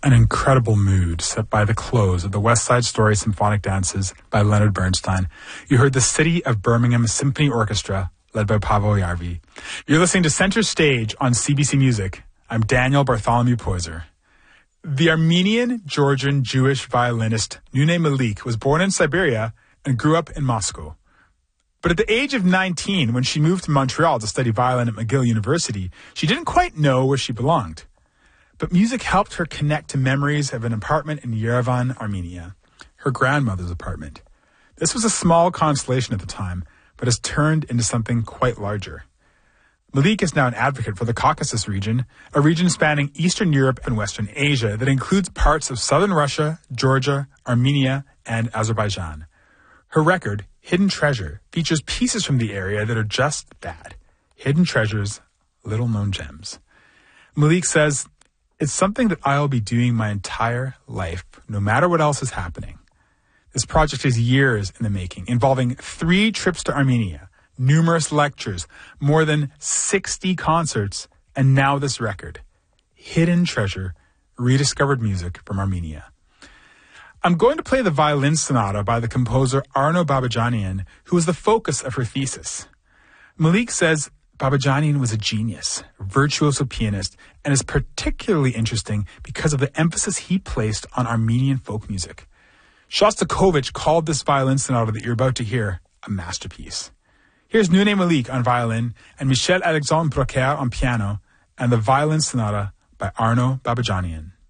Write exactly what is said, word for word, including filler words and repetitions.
an incredible mood set by the close of the West Side Story Symphonic Dances by Leonard Bernstein. You heard the City of Birmingham Symphony Orchestra, led by Paavo Järvi. You're listening to Center Stage on C B C Music. I'm Daniel Bartholomew Poyser. The Armenian, Georgian, Jewish violinist Nune Malik was born in Siberia and grew up in Moscow. But at the age of nineteen, when she moved to Montreal to study violin at McGill University, she didn't quite know where she belonged. But music helped her connect to memories of an apartment in Yerevan, Armenia, her grandmother's apartment. This was a small constellation at the time, but has turned into something quite larger. Malik is now an advocate for the Caucasus region, a region spanning Eastern Europe and Western Asia that includes parts of southern Russia, Georgia, Armenia, and Azerbaijan. Her record, Hidden Treasure, features pieces from the area that are just that. Hidden treasures, little-known gems. Malik says, "It's something that I'll be doing my entire life, no matter what else is happening." This project is years in the making, involving three trips to Armenia, numerous lectures, more than sixty concerts, and now this record, Hidden Treasure, rediscovered music from Armenia. I'm going to play the violin sonata by the composer Arno Babajanian, who was the focus of her thesis. Malik says Babajanian was a genius, virtuoso pianist, and is particularly interesting because of the emphasis he placed on Armenian folk music. Shostakovich called this violin sonata that you're about to hear a masterpiece. Here's Nune Malik on violin and Michel-Alexandre Brocaire on piano, and the violin sonata by Arno Babajanian.